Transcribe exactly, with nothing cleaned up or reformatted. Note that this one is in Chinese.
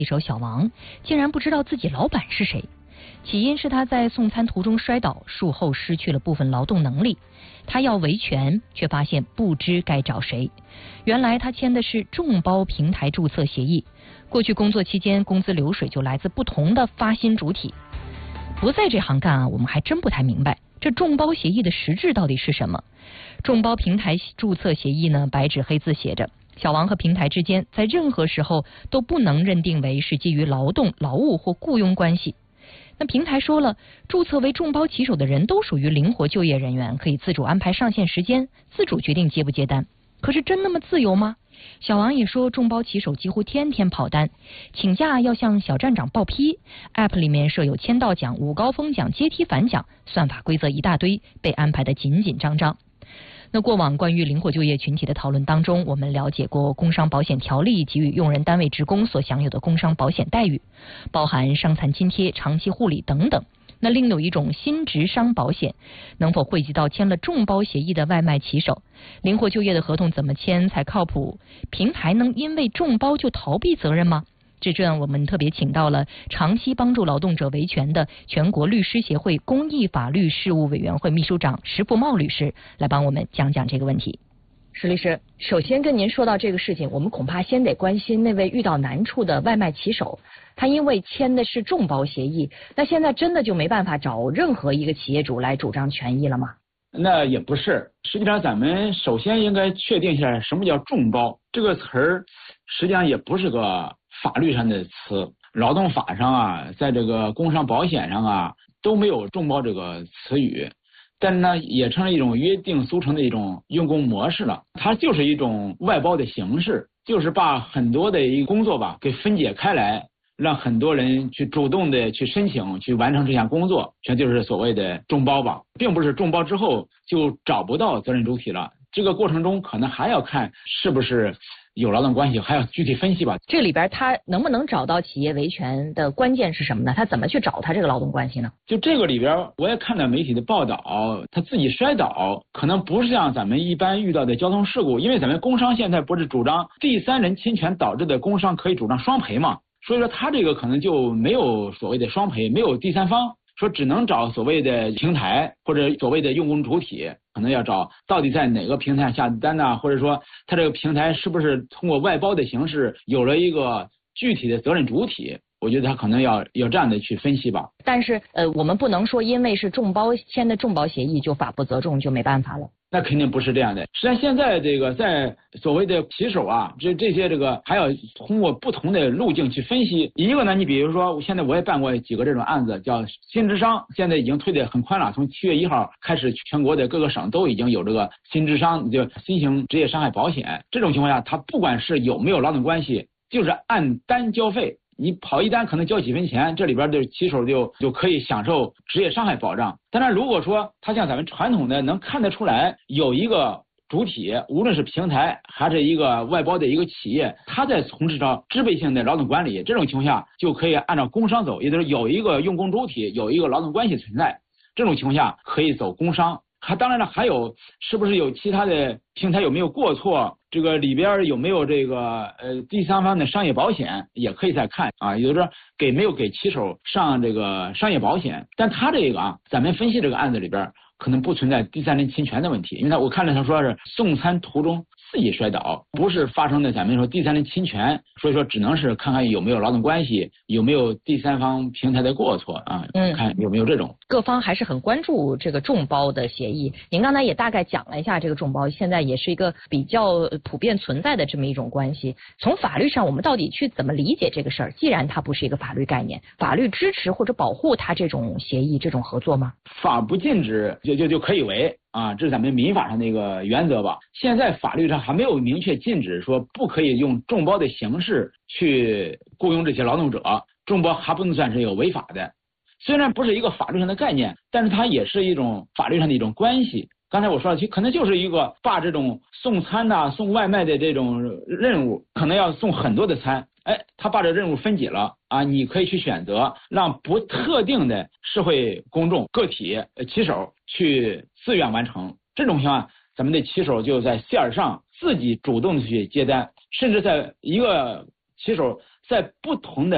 骑手小王竟然不知道自己老板是谁，起因是他在送餐途中摔倒，术后失去了部分劳动能力。他要维权，却发现不知该找谁。原来他签的是众包平台注册协议，过去工作期间工资流水就来自不同的发薪主体。不在这行干啊，我们还真不太明白这众包协议的实质到底是什么。众包平台注册协议呢，白纸黑字写着，小王和平台之间在任何时候都不能认定为是基于劳动、劳务或雇佣关系。那平台说了，注册为众包骑手的人都属于灵活就业人员，可以自主安排上线时间，自主决定接不接单。可是真那么自由吗？小王也说，众包骑手几乎天天跑单，请假要向小站长报批。App 里面设有签到奖、午高峰奖、阶梯反奖，算法规则一大堆，被安排得紧紧张张。那过往关于灵活就业群体的讨论当中，我们了解过工伤保险条例给予用人单位职工所享有的工伤保险待遇，包含伤残津贴、长期护理等等。那另有一种新职伤保险，能否惠及到签了众包协议的外卖骑手？灵活就业的合同怎么签才靠谱？平台能因为众包就逃避责任吗？这阵我们特别请到了长期帮助劳动者维权的全国律师协会公益法律事务委员会秘书长石富茂律师来帮我们讲讲这个问题。 石律师，首先跟您说到这个事情，我们恐怕先得关心那位遇到难处的外卖骑手，他因为签的是众包协议，那现在真的就没办法找任何一个企业主来主张权益了吗？ 那也不是，实际上咱们首先应该确定一下什么叫众包这个词儿，实际上也不是个法律上的词，劳动法上啊，在这个工伤保险上啊都没有众包这个词语，但是呢也成了一种约定俗成的一种用工模式了。它就是一种外包的形式，就是把很多的一个工作吧给分解开来，让很多人去主动的去申请去完成这项工作，这就是所谓的众包吧，并不是众包之后就找不到责任主体了。这个过程中可能还要看是不是有劳动关系，还要具体分析吧。 这里边他能不能找到企业维权的关键是什么呢？他怎么去找他这个劳动关系呢？ 就这个里边，我也看到媒体的报道，他自己摔倒，可能不是像咱们一般遇到的交通事故，因为咱们工伤现在不是主张第三人侵权导致的工伤可以主张双赔嘛，所以说他这个可能就没有所谓的双赔，没有第三方，说只能找所谓的平台或者所谓的用工主体，可能要找到底在哪个平台下的单呐、啊，或者说他这个平台是不是通过外包的形式有了一个具体的责任主体，我觉得他可能要要这样的去分析吧。 但是呃，我们不能说因为是众包签的众包协议就法不责众，就没办法了。 那肯定不是这样的。实际上现在这个在所谓的骑手啊，这这些这个还要通过不同的路径去分析。一个呢，你比如说现在我也办过几个这种案子，叫新职伤，现在已经推得很宽了，从七月一号开始，全国的各个省都已经有这个新职伤，就新型职业伤害保险。这种情况下，它不管是有没有劳动关系，就是按单交费。你跑一单可能交几分钱，这里边的骑手就就可以享受职业伤害保障。当然如果说他像咱们传统的能看得出来有一个主体，无论是平台还是一个外包的一个企业，他在从事着支配性的劳动管理，这种情况下就可以按照工伤走，也就是有一个用工主体，有一个劳动关系存在，这种情况下可以走工伤。还当然了，还有是不是有其他的平台有没有过错，这个里边有没有这个呃第三方的商业保险也可以再看啊，也就是说给没有给骑手上这个商业保险。但他这个啊，咱们分析这个案子里边可能不存在第三人侵权的问题，因为他我看了他说是送餐途中自己摔倒，不是发生的咱们说第三人侵权，所以说只能是看看有没有劳动关系，有没有第三方平台的过错啊，嗯，看有没有这种。 各方还是很关注这个众包的协议。您刚才也大概讲了一下这个众包现在也是一个比较普遍存在的这么一种关系。从法律上我们到底去怎么理解这个事儿？既然它不是一个法律概念，法律支持或者保护它这种协议这种合作吗？ 法不禁止就就就可以为啊，这是咱们民法上的一个原则吧。现在法律上还没有明确禁止说不可以用众包的形式去雇佣这些劳动者，众包还不能算是一个违法的。虽然不是一个法律上的概念，但是它也是一种法律上的一种关系。刚才我说了，其可能就是一个把这种送餐呐、啊、送外卖的这种任务，可能要送很多的餐，哎，他把这任务分解了啊，你可以去选择让不特定的社会公众个体骑手去自愿完成。这种情况，咱们的骑手就在线上自己主动的去接单，甚至在一个骑手在不同的